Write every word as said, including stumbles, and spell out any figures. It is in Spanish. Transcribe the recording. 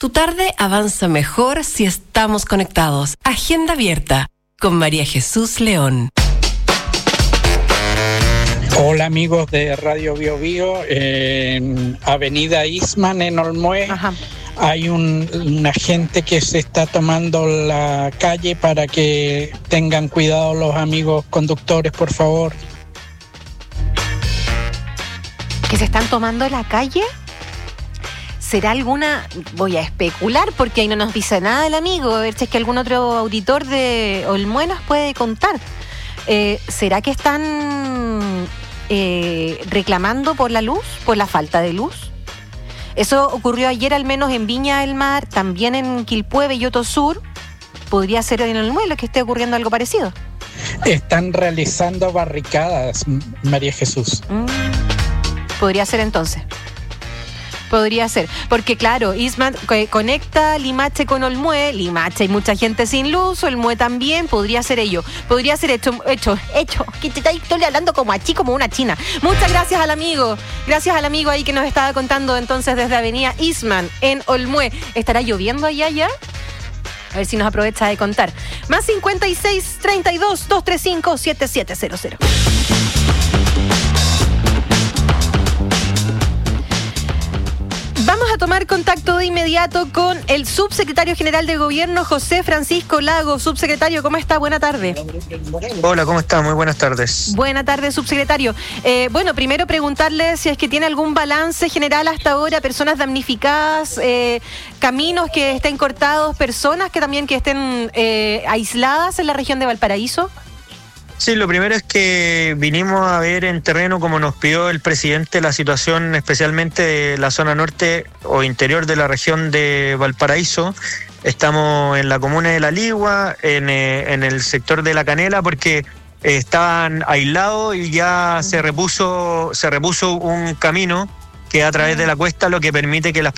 Tu tarde avanza mejor si estamos conectados. Agenda abierta con María Jesús León. Hola amigos de Radio Bio Bio, en Avenida Eastman en Olmué. Ajá. Hay un, un agente que se está tomando la calle para que tengan cuidado los amigos conductores, por favor. ¿Que se están tomando la calle? ¿Será alguna? Voy a especular porque ahí no nos dice nada el amigo. A ver si es que algún otro auditor de Olmué nos puede contar. Eh, ¿Será que están eh, reclamando por la luz, por la falta de luz? Eso ocurrió ayer al menos en Viña del Mar, también en Quilpué, Belloto Sur. ¿Podría ser en Olmué lo que esté ocurriendo algo parecido? Están realizando barricadas, María Jesús. Mm, podría ser entonces. Podría ser, porque claro, Eastman conecta Limache con Olmué, Limache hay mucha gente sin luz, Olmué también, podría ser ello, podría ser hecho, hecho, hecho, que te estoy hablando como a chi, como una china. Muchas gracias al amigo, gracias al amigo ahí que nos estaba contando entonces desde Avenida Eastman en Olmué. ¿Estará lloviendo allá ya? A ver si nos aprovecha de contar. Más cincuenta y seis, treinta y dos, doscientos treinta y cinco, setenta y siete cero cero. Vamos a tomar contacto de inmediato con el subsecretario general de Gobierno, José Francisco Lago. Subsecretario, ¿cómo está? Buena tarde. Hola, ¿cómo está? Muy buenas tardes. Buena tarde, subsecretario. Eh, bueno, primero preguntarle si es que tiene algún balance general hasta ahora, personas damnificadas, eh, caminos que estén cortados, personas que también que estén eh, aisladas en la región de Valparaíso. Sí, lo primero es que vinimos a ver en terreno, como nos pidió el presidente, la situación especialmente de la zona norte o interior de la región de Valparaíso. Estamos en la comuna de La Ligua, en, eh, en el sector de La Canela, porque eh, estaban aislados y ya se repuso, se repuso un camino que a través de la cuesta, lo que permite que las